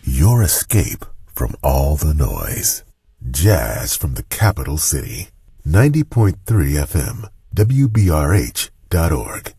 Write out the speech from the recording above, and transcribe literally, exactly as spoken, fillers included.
your escape from all the noise. Jazz from the capital city. ninety point three F M, W B R H dot org.